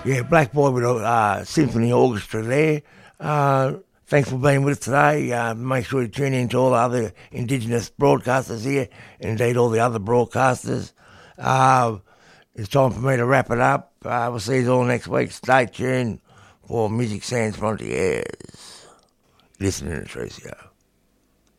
Yeah, Black Boy with a symphony orchestra there. Thanks for being with us today. Make sure you tune in to all the other Indigenous broadcasters here, and indeed all the other broadcasters. It's time for me to wrap it up. We'll see you all next week. Stay tuned for Music Sans Frontiers. Listening to Tricio.